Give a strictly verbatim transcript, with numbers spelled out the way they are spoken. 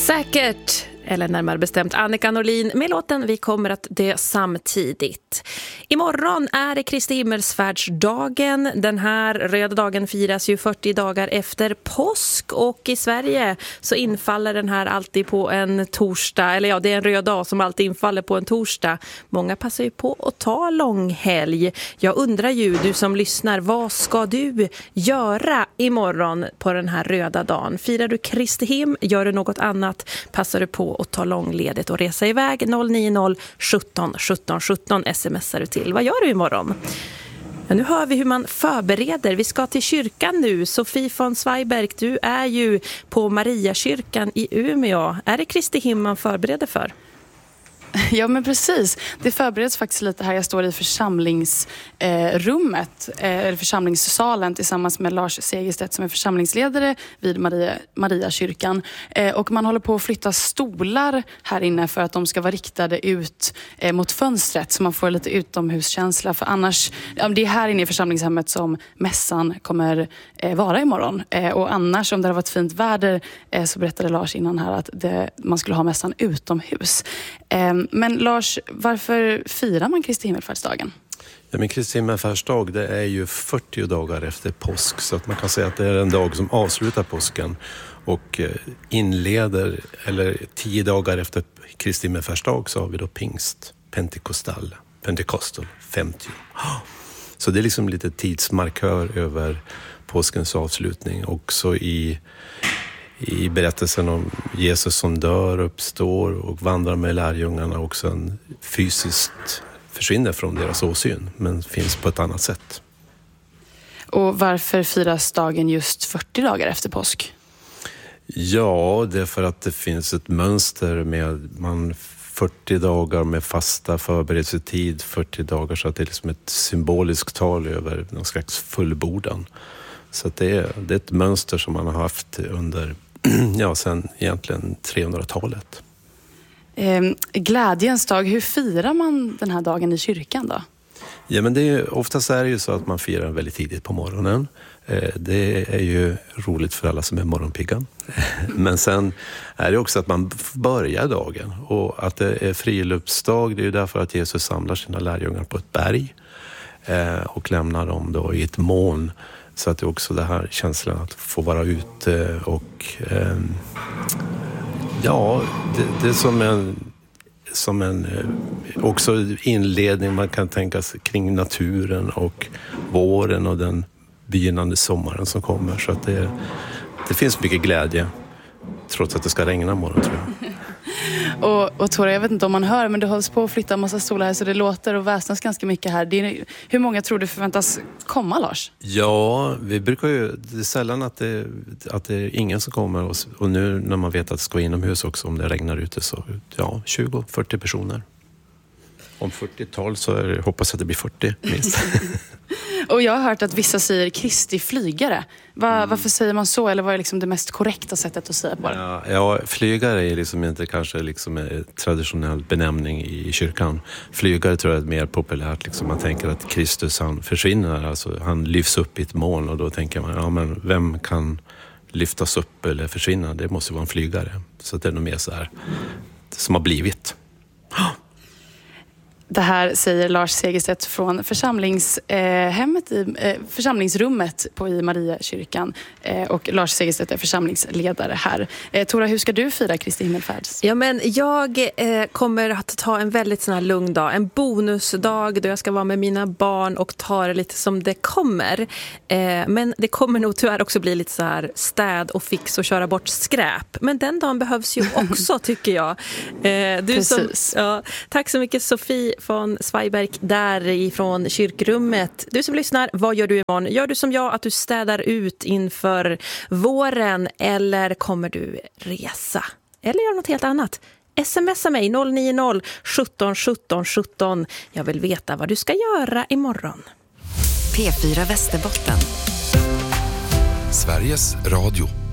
Säkert, eller närmare bestämt Annika Norlin med låten Vi kommer att dö samtidigt. Imorgon är det Kristi himmelsfärdsdagen. Den här röda dagen firas ju fyrtio dagar efter påsk, och i Sverige så infaller den här alltid på en torsdag. Eller ja, det är en röd dag som alltid infaller på en torsdag. Många passar ju på att ta långhelg. Jag undrar ju, du som lyssnar, vad ska du göra imorgon på den här röda dagen? Firar du Kristi him? Gör du något annat? Passar du på att ta långledigt och resa iväg? noll nio noll sjutton sjutton sjutton smsar du till. Vad gör du imorgon? Ja, nu hör vi hur man förbereder. Vi ska till kyrkan nu. Sofie von Zweiberg, du är ju på Mariakyrkan i Umeå. Är det Kristi him man förbereder för? Ja, men precis. Det förbereds faktiskt lite här. Jag står i församlingsrummet, eh, eller församlingssalen, tillsammans med Lars Segerstedt som är församlingsledare vid Maria, Mariakyrkan. Eh, och man håller på att flytta stolar här inne för att de ska vara riktade ut eh, mot fönstret, så man får lite utomhuskänsla. För annars, ja, det är här inne i församlingshemmet som mässan kommer eh, vara imorgon. Eh, och annars, om det har varit fint väder, eh, så berättade Lars innan här att det, man skulle ha mässan utomhus. Eh, Men Lars, varför firar man Kristi himmelfärdsdagen? Ja, men Kristi himmelfärdsdag, det är ju fyrtio dagar efter påsk, så att man kan säga att det är en dag som avslutar påsken och inleder, eller tio dagar efter Kristi himmelfärdsdag så har vi då pingst, pentekostal, pentekostal femtio. Så det är liksom lite tidsmarkör över påskens avslutning. Också i I berättelsen om Jesus som dör, uppstår och vandrar med lärjungarna, också en fysiskt försvinner från deras åsyn, men finns på ett annat sätt. Och varför firas dagen just fyrtio dagar efter påsk? Ja, det är för att det finns ett mönster med man fyrtio dagar med fasta förberedelsetid, fyrtio dagar, så att det är liksom ett symboliskt tal över någon slags fullbordan. Så att det är, det är ett mönster som man har haft under, ja, sen egentligen trehundratalet. Eh, glädjens dag, hur firar man den här dagen i kyrkan då? Ja, men det är, oftast är det ju så att man firar väldigt tidigt på morgonen. Eh, det är ju roligt för alla som är morgonpigga. Men sen är det också att man börjar dagen, och att det är friluftsdag, det är ju därför att Jesus samlar sina lärjungar på ett berg eh, och lämnar dem då i ett moln. Så att det är också det här känslan att få vara ute och eh, ja, det, det är som en, som en också inledning man kan tänka sig kring naturen och våren och den begynnande sommaren som kommer. Så att det, det finns mycket glädje trots att det ska regna imorgon, tror jag. Och, och Tora, jag vet inte om man hör, men det hålls på att flytta en massa stolar här, så det låter och väsnas ganska mycket här. Det är, hur många tror du förväntas komma, Lars? Ja, vi brukar ju, det är sällan att det, att det är ingen som kommer, och, och nu när man vet att det ska inomhus också, om det regnar ute, så ja, tjugo till fyrtio personer. Om fyrtiotal så är det, hoppas att det blir fyrtio minst. Och jag har hört att vissa säger Kristi flygare. Va, mm. Varför säger man så? Eller vad är liksom det mest korrekta sättet att säga på det? Ja, ja, flygare är liksom inte kanske liksom en traditionell benämning i kyrkan. Flygare tror jag är mer populärt. Liksom man tänker att Kristus, han försvinner. Alltså, han lyfts upp i ett moln, och då tänker man, ja, men vem kan lyftas upp eller försvinna? Det måste vara en flygare. Så det är nog mer så här som har blivit. Det här säger Lars Segerstedt från församlingshemmet i, eh, församlingsrummet på i Mariakyrkan. Eh, och Lars Segerstedt är församlingsledare här. Eh, Tora, hur ska du fira Kristi himmelfärds? Ja, men jag eh, kommer att ta en väldigt sån här lugn dag. En bonusdag då jag ska vara med mina barn och ta det lite som det kommer. Eh, men det kommer nog tyvärr också bli lite så här städ och fix och köra bort skräp. Men den dagen behövs ju också, tycker jag. Eh, du Precis. Som, ja, tack så mycket, Sofie von Zweiberg därifrån kyrkrummet. Du som lyssnar, vad gör du imorgon? Gör du som jag, att du städar ut inför våren, eller kommer du resa? Eller gör något helt annat? Smsa mig noll nio noll sjutton sjutton sjutton. Jag vill veta vad du ska göra imorgon. P fyra Västerbotten. Sveriges Radio.